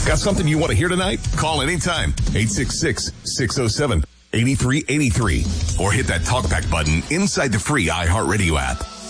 Got something you want to hear tonight? Call anytime. 866-607-8383. Or hit that talkback button inside the free iHeartRadio app.